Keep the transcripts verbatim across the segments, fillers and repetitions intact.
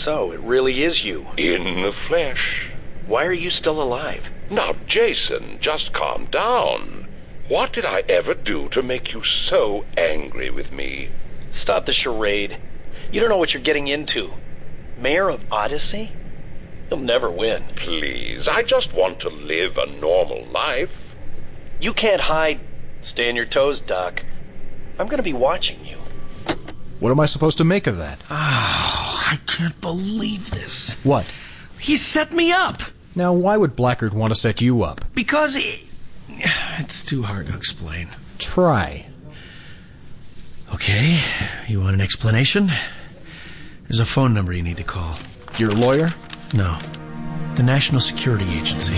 So, it really is you. In the flesh. Why are you still alive? Now, Jason, just calm down. What did I ever do to make you so angry with me? Stop the charade. You don't know what you're getting into. Mayor of Odyssey? You'll never win. Please, I just want to live a normal life. You can't hide. Stay on your toes, Doc. I'm going to be watching you. What am I supposed to make of that? Oh, I can't believe this. What? He set me up. Now, why would Blackguard want to set you up? Because he... It's too hard to explain. Try. Okay, you want an explanation? There's a phone number you need to call. Your lawyer? No, the National Security Agency.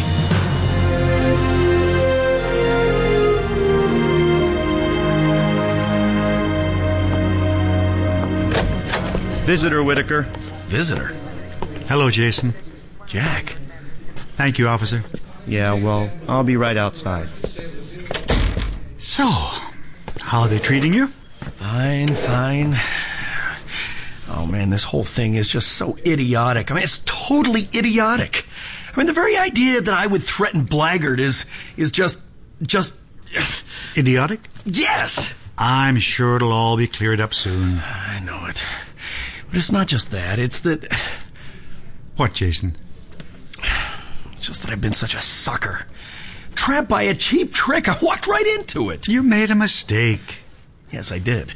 Visitor, Whitaker. Visitor? Hello, Jason. Jack. Thank you, officer. Yeah, well, I'll be right outside. So, how are they treating you? Fine, fine. Oh, man, this whole thing is just so idiotic. I mean, it's totally idiotic. I mean, the very idea that I would threaten Blackguard is is just... just... Idiotic? Yes! I'm sure it'll all be cleared up soon. I know it. But it's not just that. It's that... What, Jason? It's just that I've been such a sucker. Trapped by a cheap trick. I walked right into it. You made a mistake. Yes, I did.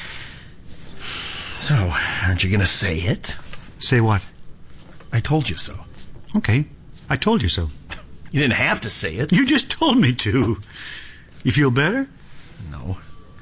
So, aren't you going to say it? Say what? I told you so. Okay, I told you so. You didn't have to say it. You just told me to. You feel better? No.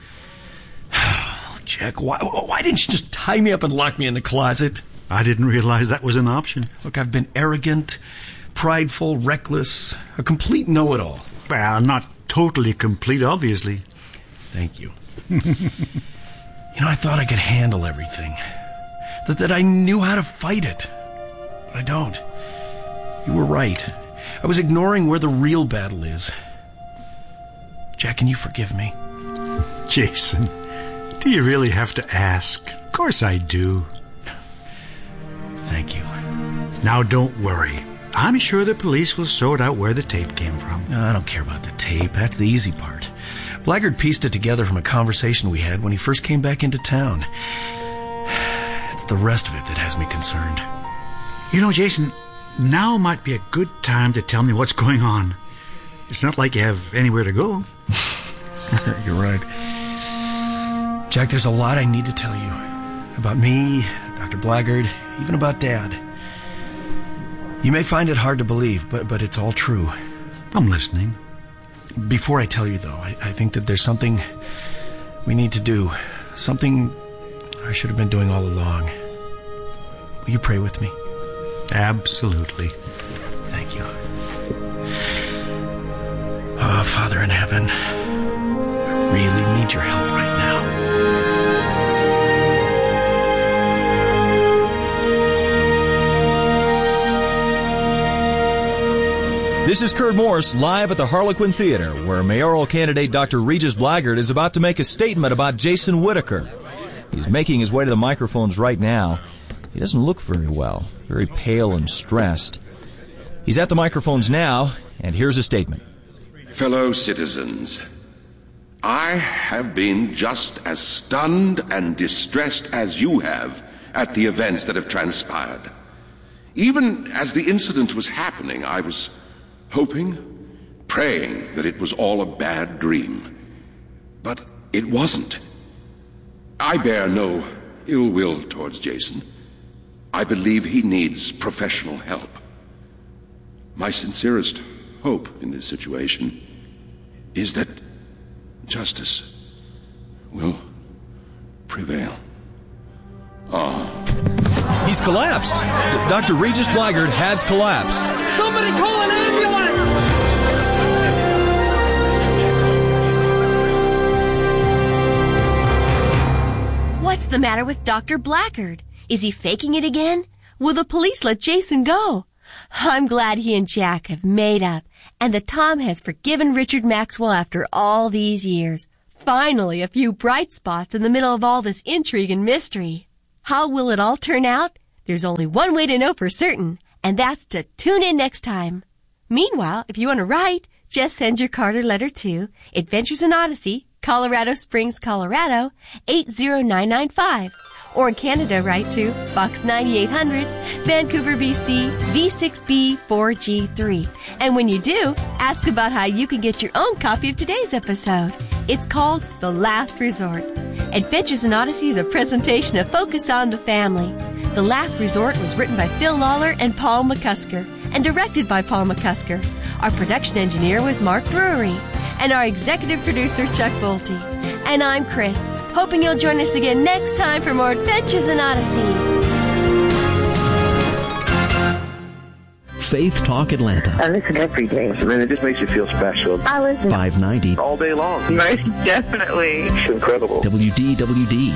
Jack, why, why didn't you just tie me up and lock me in the closet? I didn't realize that was an option. Look, I've been arrogant, prideful, reckless, a complete know-it-all. Well, not totally complete, obviously. Thank you. You know, I thought I could handle everything. That, that I knew how to fight it. But I don't. You were right. I was ignoring where the real battle is. Jack, can you forgive me? Jason, do you really have to ask? Of course I do. Thank you. Now, don't worry. I'm sure the police will sort out where the tape came from. No, I don't care about the tape. That's the easy part. Blackguard pieced it together from a conversation we had when he first came back into town. It's the rest of it that has me concerned. You know, Jason, now might be a good time to tell me what's going on. It's not like you have anywhere to go. You're right. Jack, there's a lot I need to tell you. About me, Doctor Blackguard, even about Dad. You may find it hard to believe, but, but it's all true. I'm listening. Before I tell you, though, I, I think that there's something we need to do. Something I should have been doing all along. Will you pray with me? Absolutely. Thank you. Oh, Father in heaven, I really need your help right now. This is Kurt Morse, live at the Harlequin Theater, where mayoral candidate Doctor Regis Blackguard is about to make a statement about Jason Whitaker. He's making his way to the microphones right now. He doesn't look very well, very pale and stressed. He's at the microphones now, and here's a statement. Fellow citizens, I have been just as stunned and distressed as you have at the events that have transpired. Even as the incident was happening, I was hoping, praying that it was all a bad dream. But it wasn't. I bear no ill will towards Jason. I believe he needs professional help. My sincerest hope in this situation is that justice will prevail. Oh. He's collapsed. Doctor Regis Blackguard has collapsed. Somebody call an ambulance! What's the matter with Doctor Blackguard? Is he faking it again? Will the police let Jason go? I'm glad he and Jack have made up, and that Tom has forgiven Richard Maxwell after all these years. Finally, a few bright spots in the middle of all this intrigue and mystery. How will it all turn out? There's only one way to know for certain, and that's to tune in next time. Meanwhile, if you want to write, just send your card or letter to Adventures in Odyssey, Colorado Springs, Colorado, eight zero nine nine five. Or in Canada, write to Box ninety-eight hundred, Vancouver, B C, V six B four G three. And when you do, ask about how you can get your own copy of today's episode. It's called The Last Resort. Adventures in Odyssey is a presentation of Focus on the Family. The Last Resort was written by Phil Lawler and Paul McCusker and directed by Paul McCusker. Our production engineer was Mark Brewery, and our executive producer, Chuck Bolte. And I'm Chris, hoping you'll join us again next time for more Adventures in Odyssey. Faith Talk Atlanta. I listen every day. I mean, it just makes you feel special. I listen. five ninety. All day long. Most definitely. It's incredible. W D W D.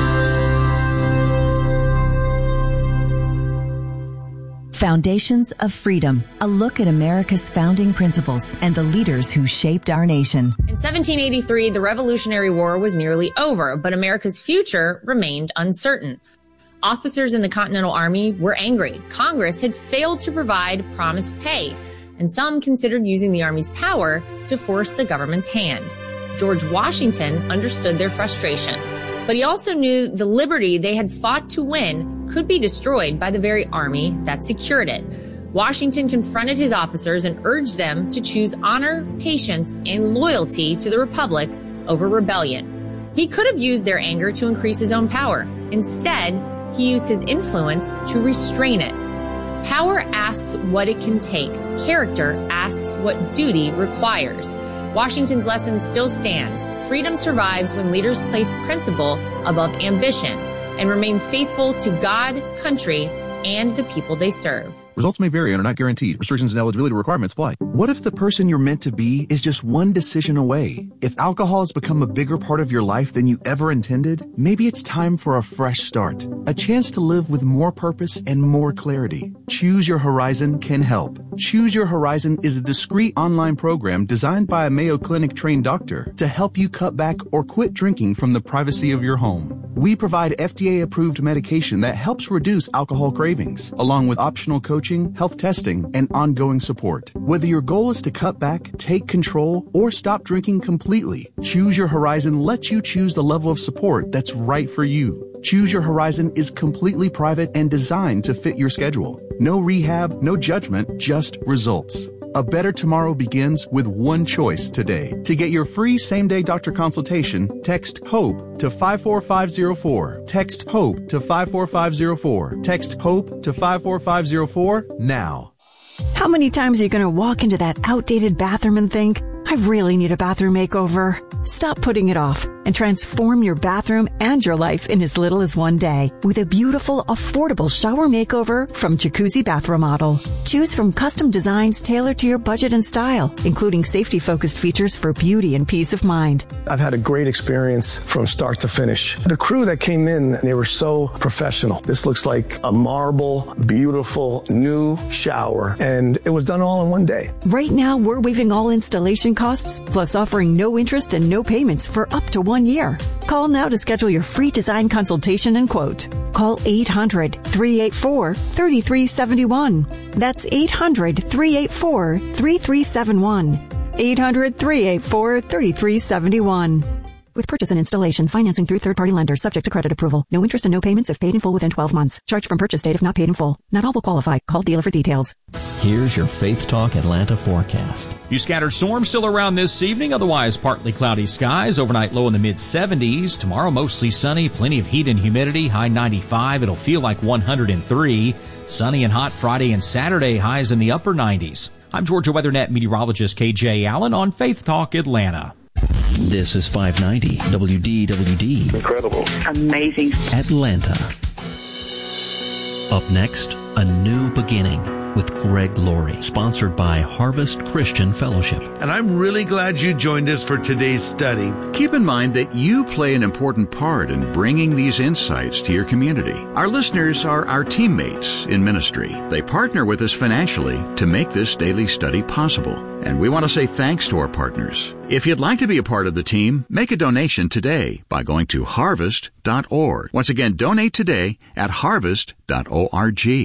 Foundations of Freedom, a look at America's founding principles and the leaders who shaped our nation. In seventeen eighty-three, the Revolutionary War was nearly over, but America's future remained uncertain. Officers in the Continental Army were angry. Congress had failed to provide promised pay, and some considered using the Army's power to force the government's hand. George Washington understood their frustration, but he also knew the liberty they had fought to win could be destroyed by the very army that secured it. Washington confronted his officers and urged them to choose honor, patience, and loyalty to the Republic over rebellion. He could have used their anger to increase his own power. Instead, he used his influence to restrain it. Power asks what it can take. Character asks what duty requires. Washington's lesson still stands. Freedom survives when leaders place principle above ambition and remain faithful to God, country, and the people they serve. Results may vary and are not guaranteed. Restrictions and eligibility requirements apply. What if the person you're meant to be is just one decision away? If alcohol has become a bigger part of your life than you ever intended, maybe it's time for a fresh start. A chance to live with more purpose and more clarity. Choose Your Horizon can help. Choose Your Horizon is a discreet online program designed by a Mayo Clinic trained doctor to help you cut back or quit drinking from the privacy of your home. We provide F D A-approved medication that helps reduce alcohol cravings, along with optional coaching, health testing, and ongoing support. Whether your goal is to cut back, take control, or stop drinking completely, Choose Your Horizon lets you choose the level of support that's right for you. Choose Your Horizon is completely private and designed to fit your schedule. No rehab, no judgment, just results. A better tomorrow begins with one choice today. To get your free same-day doctor consultation, text HOPE to five four five zero four. Text HOPE to five four five zero four. Text HOPE to five four five zero four now. How many times are you going to walk into that outdated bathroom and think, I really need a bathroom makeover? Stop putting it off and transform your bathroom and your life in as little as one day with a beautiful, affordable shower makeover from Jacuzzi Bath Remodel. Choose from custom designs tailored to your budget and style, including safety-focused features for beauty and peace of mind. I've had a great experience from start to finish. The crew that came in, they were so professional. This looks like a marble, beautiful, new shower, and it was done all in one day. Right now, we're waiving all installation costs, plus offering no interest and no payments for up to one year. Call now to schedule your free design consultation and quote. Call eight hundred, three eight four, three three seven one. That's eight hundred, three eight four, three three seven one. eight hundred, three eight four, three three seven one. With purchase and installation, financing through third-party lenders subject to credit approval. No interest and no payments if paid in full within twelve months. Charged from purchase date if not paid in full. Not all will qualify. Call dealer for details. Here's your Faith Talk Atlanta forecast. Few scattered storms still around this evening, otherwise partly cloudy skies. Overnight low in the mid seventies. Tomorrow mostly sunny, plenty of heat and humidity, high ninety-five. It'll feel like one hundred three. Sunny and hot Friday and Saturday, highs in the upper nineties. I'm Georgia WeatherNet meteorologist K J Allen on Faith Talk Atlanta. This is five ninety W D W D. Incredible. Amazing. Atlanta. Up next, a new beginning. with Greg Laurie, sponsored by Harvest Christian Fellowship. And I'm really glad you joined us for today's study. Keep in mind that you play an important part in bringing these insights to your community. Our listeners are our teammates in ministry. They partner with us financially to make this daily study possible. And we want to say thanks to our partners. If you'd like to be a part of the team, make a donation today by going to harvest dot org. Once again, donate today at harvest dot org.